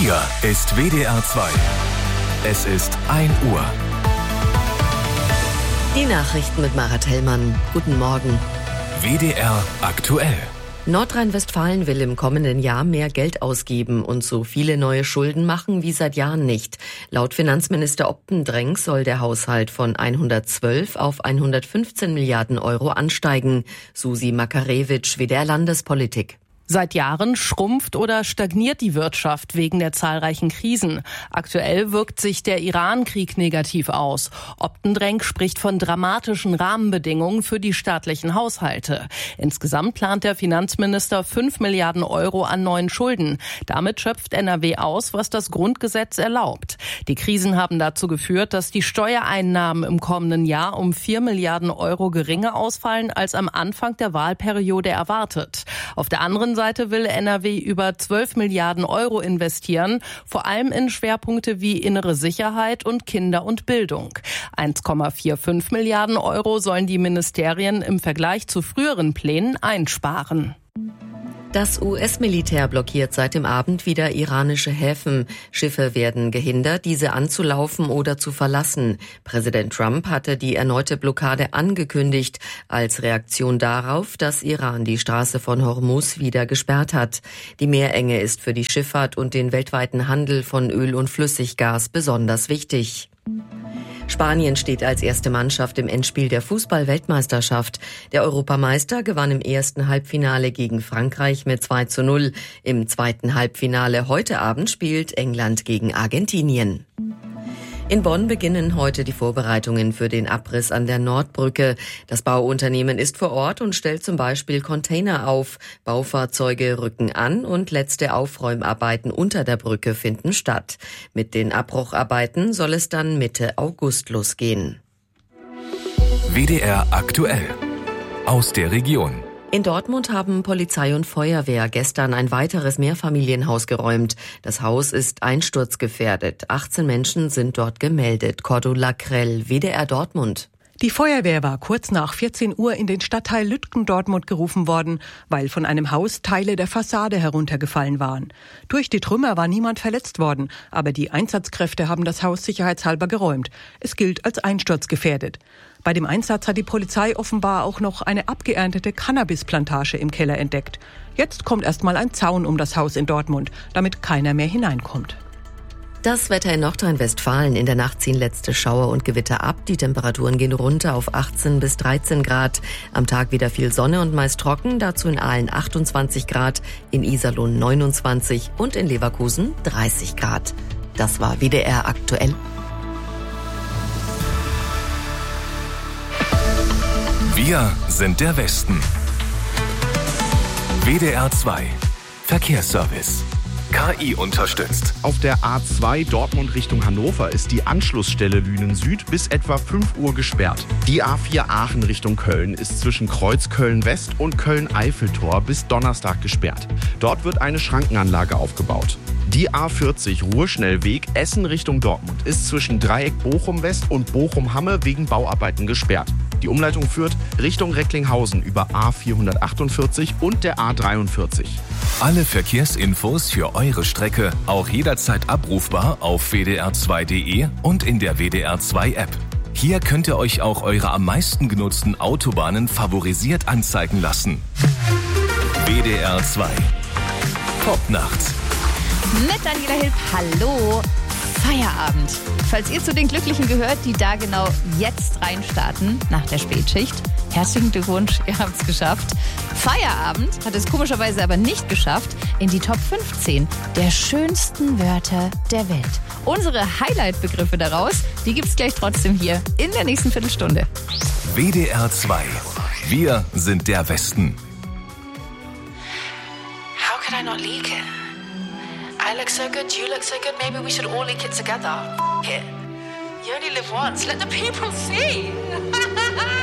Hier ist WDR 2. Es ist 1 Uhr. Die Nachrichten mit Marat Hellmann. Guten Morgen. WDR aktuell. Nordrhein-Westfalen will im kommenden Jahr mehr Geld ausgeben und so viele neue Schulden machen wie seit Jahren nicht. Laut Finanzminister Opten-Drenk soll der Haushalt von 112 auf 115 Milliarden Euro ansteigen. Susi Makarewitsch, WDR Landespolitik. Seit Jahren schrumpft oder stagniert die Wirtschaft wegen der zahlreichen Krisen. Aktuell wirkt sich der Iran-Krieg negativ aus. Opten-Drenk spricht von dramatischen Rahmenbedingungen für die staatlichen Haushalte. Insgesamt plant der Finanzminister 5 Milliarden Euro an neuen Schulden. Damit schöpft NRW aus, was das Grundgesetz erlaubt. Die Krisen haben dazu geführt, dass die Steuereinnahmen im kommenden Jahr um 4 Milliarden Euro geringer ausfallen als am Anfang der Wahlperiode erwartet. Auf der anderen Seite will NRW über 12 Milliarden Euro investieren, vor allem in Schwerpunkte wie innere Sicherheit und Kinder- und Bildung. 1,45 Milliarden Euro sollen die Ministerien im Vergleich zu früheren Plänen einsparen. Das US-Militär blockiert seit dem Abend wieder iranische Häfen. Schiffe werden gehindert, diese anzulaufen oder zu verlassen. Präsident Trump hatte die erneute Blockade angekündigt, als Reaktion darauf, dass Iran die Straße von Hormuz wieder gesperrt hat. Die Meerenge ist für die Schifffahrt und den weltweiten Handel von Öl und Flüssiggas besonders wichtig. Spanien steht als erste Mannschaft im Endspiel der Fußball-Weltmeisterschaft. Der Europameister gewann im ersten Halbfinale gegen Frankreich mit 2:0. Im zweiten Halbfinale heute Abend spielt England gegen Argentinien. In Bonn beginnen heute die Vorbereitungen für den Abriss an der Nordbrücke. Das Bauunternehmen ist vor Ort und stellt zum Beispiel Container auf. Baufahrzeuge rücken an und letzte Aufräumarbeiten unter der Brücke finden statt. Mit den Abbrucharbeiten soll es dann Mitte August losgehen. WDR aktuell. Aus der Region. In Dortmund haben Polizei und Feuerwehr gestern ein weiteres Mehrfamilienhaus geräumt. Das Haus ist einsturzgefährdet. 18 Menschen sind dort gemeldet. Cordula Krell, WDR Dortmund. Die Feuerwehr war kurz nach 14 Uhr in den Stadtteil Lütgendortmund gerufen worden, weil von einem Haus Teile der Fassade heruntergefallen waren. Durch die Trümmer war niemand verletzt worden, aber die Einsatzkräfte haben das Haus sicherheitshalber geräumt. Es gilt als einsturzgefährdet. Bei dem Einsatz hat die Polizei offenbar auch noch eine abgeerntete Cannabisplantage im Keller entdeckt. Jetzt kommt erstmal ein Zaun um das Haus in Dortmund, damit keiner mehr hineinkommt. Das Wetter in Nordrhein-Westfalen. In der Nacht ziehen letzte Schauer und Gewitter ab. Die Temperaturen gehen runter auf 18 bis 13 Grad. Am Tag wieder viel Sonne und meist trocken. Dazu in Aalen 28 Grad, in Iserlohn 29 und in Leverkusen 30 Grad. Das war WDR aktuell. Wir sind der Westen. WDR 2. Verkehrsservice. KI unterstützt. Auf der A2 Dortmund Richtung Hannover ist die Anschlussstelle Lünen Süd bis etwa 5 Uhr gesperrt. Die A4 Aachen Richtung Köln ist zwischen Kreuz Köln-West und Köln-Eiffeltor bis Donnerstag gesperrt. Dort wird eine Schrankenanlage aufgebaut. Die A40 Ruhrschnellweg Essen Richtung Dortmund ist zwischen Dreieck Bochum-West und Bochum-Hamme wegen Bauarbeiten gesperrt. Die Umleitung führt Richtung Recklinghausen über A448 und der A43. Alle Verkehrsinfos für eure Strecke auch jederzeit abrufbar auf wdr2.de und in der WDR 2 App. Hier könnt ihr euch auch eure am meisten genutzten Autobahnen favorisiert anzeigen lassen. WDR 2. Popnacht. Mit Daniela Hilf, hallo, Feierabend. Falls ihr zu den Glücklichen gehört, die da genau jetzt reinstarten, nach der Spätschicht, herzlichen Glückwunsch, ihr habt es geschafft. Feierabend hat es komischerweise aber nicht geschafft in die Top 15 der schönsten Wörter der Welt. Unsere Highlight-Begriffe daraus, die gibt's gleich trotzdem hier in der nächsten Viertelstunde. WDR 2. Wir sind der Westen. How could I not leak it? I look so good, you look so good, maybe we should all leak it together. It. You only live once, let the people see.